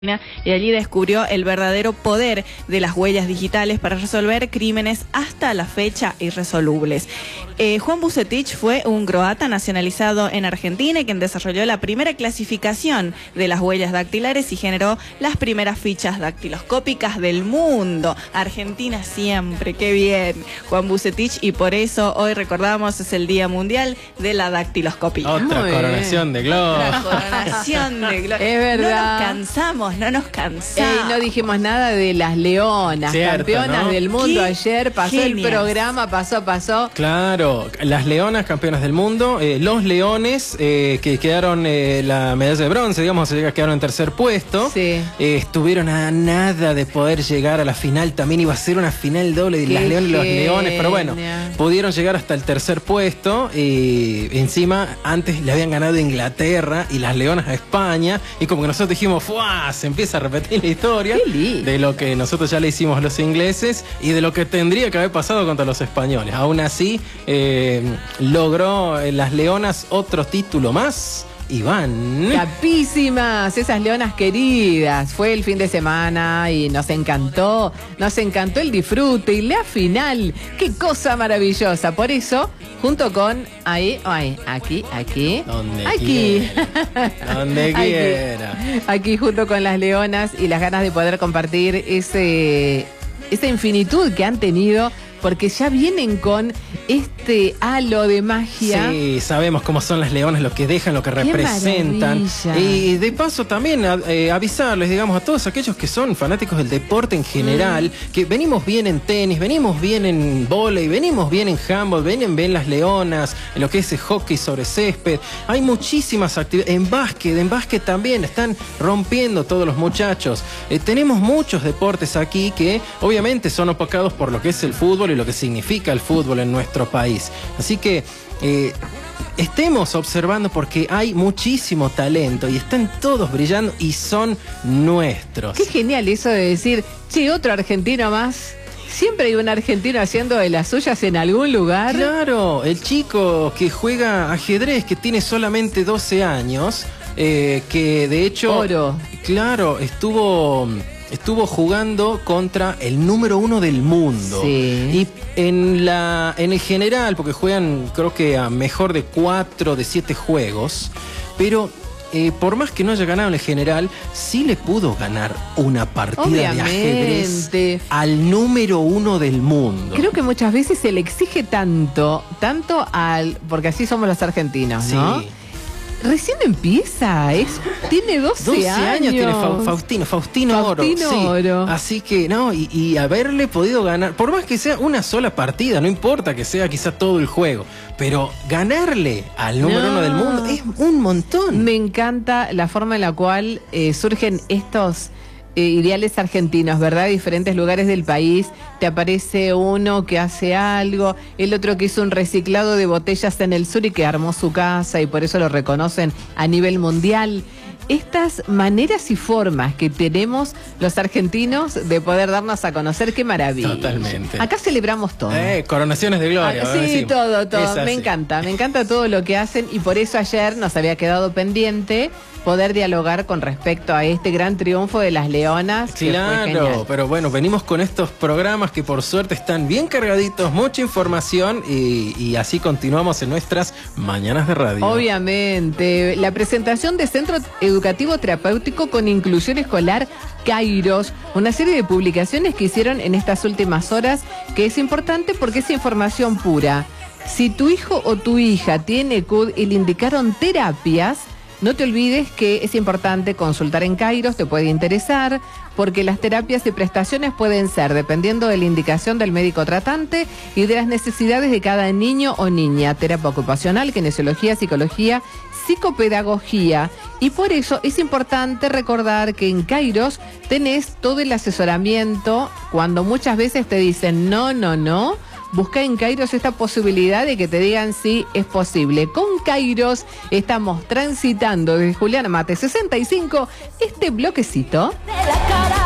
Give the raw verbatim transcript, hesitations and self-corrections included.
Y allí descubrió el verdadero poder de las huellas digitales para resolver crímenes hasta la fecha irresolubles. Eh, Juan Vucetich fue un croata nacionalizado en Argentina, quien desarrolló la primera clasificación de las huellas dactilares y generó las primeras fichas dactiloscópicas del mundo. Argentina siempre, qué bien, Juan Vucetich, y por eso hoy recordamos, es el Día Mundial de la Dactiloscopía. Otra Muy coronación bien. de gloria. Otra coronación de gloria. Es verdad. No nos cansamos, no nos cansamos. Ey, no dijimos nada de las leonas, Cierto, campeonas ¿no? del mundo. Qué Ayer pasó genias. el programa, pasó, pasó. Claro, las leonas campeonas del mundo, eh, los leones eh, que quedaron eh, la medalla de bronce, digamos, quedaron en tercer puesto. Sí. Eh, estuvieron a nada de poder llegar a la final, también iba a ser una final doble de Qué las leonas y los genia. leones, pero bueno, pudieron llegar hasta el tercer puesto y encima antes le habían ganado Inglaterra y las leonas a España y como que nosotros dijimos, ¡fuah! Se empieza a repetir la historia de lo que nosotros ya le hicimos a los ingleses y de lo que tendría que haber pasado contra los españoles. Aún así, eh, logró en las leonas otro título más. Iván. Capísimas, esas leonas queridas. Fue el fin de semana y nos encantó, nos encantó el disfrute y la final. Qué cosa maravillosa. Por eso, junto con ahí, ahí, aquí, aquí, Donde aquí, quiera. Donde Aquí. quiera. Aquí junto con las leonas y las ganas de poder compartir ese, esa infinitud que han tenido, porque ya vienen con este halo de magia. Sí, sabemos cómo son las leonas, lo que dejan, lo que Qué representan. maravilla. Y de paso también eh, avisarles, digamos, a todos aquellos que son fanáticos del deporte en general, mm. que venimos bien en tenis, venimos bien en vóley, venimos bien en handball, vienen bien las leonas, en lo que es el hockey sobre césped. Hay muchísimas actividades. En básquet, en básquet también están rompiendo todos los muchachos. Eh, tenemos muchos deportes aquí que obviamente son opacados por lo que es el fútbol y lo que significa el fútbol en nuestro país. Así que eh, estemos observando porque hay muchísimo talento y están todos brillando y son nuestros. Qué genial eso de decir, che, otro argentino más. Siempre hay un argentino haciendo de las suyas en algún lugar. Claro, el chico que juega ajedrez, que tiene solamente doce años, eh, que de hecho... Oro. Claro, estuvo... Estuvo jugando contra el número uno del mundo. Sí. Y en la en el general, porque juegan creo que a mejor de cuatro, de siete juegos, pero eh, por más que no haya ganado en el general, sí le pudo ganar una partida Obviamente. de ajedrez al número uno del mundo. Creo que muchas veces se le exige tanto, tanto al... Porque así somos los argentinos, ¿no? Sí. Recién empieza, es, tiene doce, doce años. años Tiene Fa- Faustino, Faustino, Faustino Oro. Sí. Oro. Así que, no, y, y haberle podido ganar, por más que sea una sola partida, no importa que sea quizá todo el juego, pero ganarle al número No. uno del mundo es un montón. Me encanta la forma en la cual eh, surgen estos eh, ideales argentinos, ¿verdad? Diferentes lugares del país, te aparece uno que hace algo, el otro que hizo un reciclado de botellas en el sur y que armó su casa y por eso lo reconocen a nivel mundial. Estas maneras y formas que tenemos los argentinos de poder darnos a conocer, qué maravilla. Totalmente. Acá celebramos todo. Eh, coronaciones de gloria. Ah, sí, decimos. todo, todo. Es así. Me encanta, me encanta todo lo que hacen y por eso ayer nos había quedado pendiente poder dialogar con respecto a este gran triunfo de las leonas. Que fue Claro, genial. pero bueno, venimos con estos programas que por suerte están bien cargaditos, mucha información y, y así continuamos en nuestras mañanas de radio. Obviamente, la presentación de Centro Educativo Terapéutico con Inclusión Escolar Kairos, una serie de publicaciones que hicieron en estas últimas horas, que es importante porque es información pura. Si tu hijo o tu hija tiene C U D y le indicaron terapias, no te olvides que es importante consultar en Kairos, te puede interesar, porque las terapias y prestaciones pueden ser dependiendo de la indicación del médico tratante y de las necesidades de cada niño o niña, terapia ocupacional, kinesiología, psicología, psicopedagogía. Y por eso es importante recordar que en Kairos tenés todo el asesoramiento cuando muchas veces te dicen no, no, no. Busca en Kairos esta posibilidad de que te digan si es posible. Con Kairos estamos transitando desde Juliana Mate sesenta y cinco este bloquecito. De la cara.